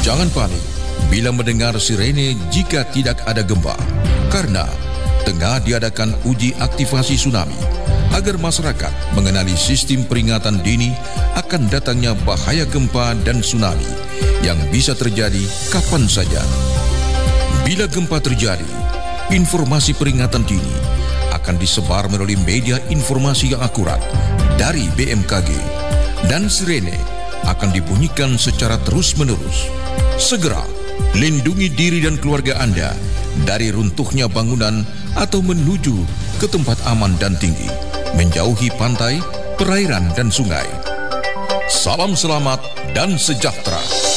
Jangan panik bila mendengar sirene jika tidak ada gempa, karena tengah diadakan uji aktivasi tsunami agar masyarakat mengenali sistem peringatan dini akan datangnya bahaya gempa dan tsunami yang bisa terjadi kapan saja. Bila gempa terjadi, informasi peringatan dini akan disebar melalui media informasi yang akurat dari BMKG, dan sirene akan dibunyikan secara terus-menerus. Segera lindungi diri dan keluarga Anda dari runtuhnya bangunan atau menuju ke tempat aman dan tinggi, menjauhi pantai, perairan dan sungai. Salam selamat dan sejahtera.